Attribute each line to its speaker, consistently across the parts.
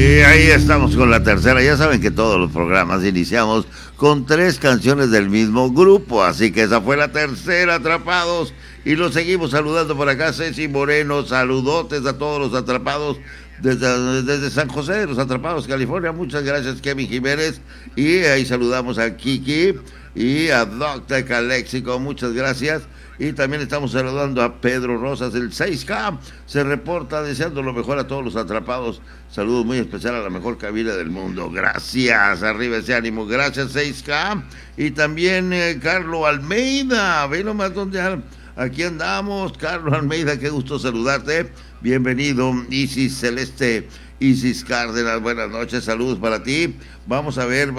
Speaker 1: Y ahí estamos con la tercera. Ya saben que todos los programas iniciamos con 3 canciones del mismo grupo, así que esa fue la tercera, Atrapados. Y los seguimos saludando por acá, Ceci Moreno. Saludotes a todos los atrapados desde San José de los Atrapados, California. Muchas gracias, Kevin Jiménez. Y ahí saludamos a Kiki y a Dr. Calexico. Muchas gracias. Y también estamos saludando a Pedro Rosas, el 6K. Se reporta deseando lo mejor a todos los atrapados. Saludos muy especial a la mejor cabina del mundo. Gracias, arriba ese ánimo. Gracias, 6K. Y también Carlos Almeida. Ve nomás donde aquí andamos. Carlos Almeida, qué gusto saludarte. Bienvenido, Isis Celeste. Isis Cárdenas, buenas noches, saludos para ti. Vamos a ver.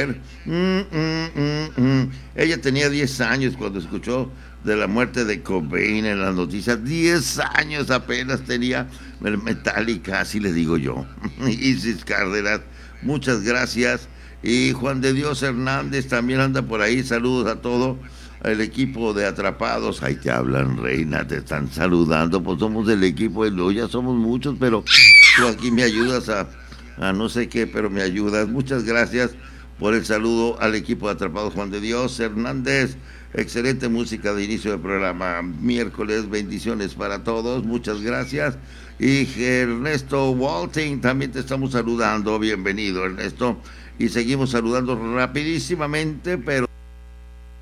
Speaker 1: Ella tenía 10 años cuando escuchó de la muerte de Cobain en las noticias. 10 años apenas tenía Metallica, así le digo yo. Isis Cárdenas, muchas gracias. Y Juan de Dios Hernández también anda por ahí. Saludos a todo el equipo de Atrapados. Ahí te hablan, reina, te están saludando. Pues somos del equipo de ya somos muchos, pero tú aquí me ayudas a no sé qué, pero me ayudas. Muchas gracias por el saludo al equipo de Atrapados. Juan de Dios Hernández, excelente música de inicio del programa. Miércoles, bendiciones para todos. Muchas gracias. Y Ernesto Walting, también te estamos saludando. Bienvenido, Ernesto. Y seguimos saludando rapidísimamente, pero